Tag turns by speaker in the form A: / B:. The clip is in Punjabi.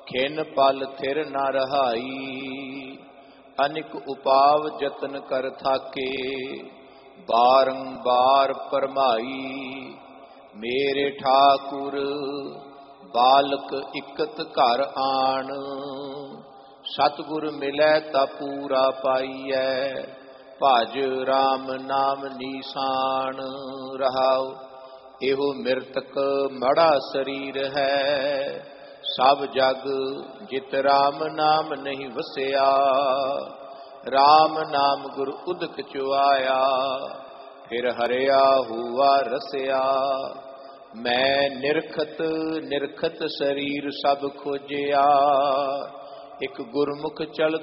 A: ਖਿਨ ਪਲ ਥਿਰ ਨ ਰਹਾਈ। ਅਨਿਕ ਉਪਾਵ ਜਤਨ ਕਰ ਥਾਕੇ, ਬਾਰੰਬਾਰ ਭਰਮਾਈ। ਮੇਰੇ ਠਾਕੁਰ ਬਾਲਕ ਇਕਤ ਘਰ ਆਣ, ਸਤਿਗੁਰ ਮਿਲੈ ਤਾ ਪੂਰਾ ਪਾਈਐ। ਭਜ ਰਾਮ ਨਾਮ ਨੀਸਾਨ ਰਹਾਉ। ਇਹੋ ਮਿਰਤਕ ਮੜਾ ਸਰੀਰ ਹੈ, ਸਭ ਜਗ ਜਿਤ ਰਾਮ ਨਾਮ ਨਹੀਂ ਵਸਿਆ। ਰਾਮ ਨਾਮ ਗੁਰ ਉਦਕ ਚੁਆਇਆ, ਫਿਰ ਹਰਿਆ ਹੁਆ ਰਸਿਆ। ਮੈਂ ਨਿਰਖਤ ਨਿਰਖਤ ਸਰੀਰ ਸਭ ਖੋਜਿਆ, ਇਕ ਗੁਰਮੁਖ ਚਲ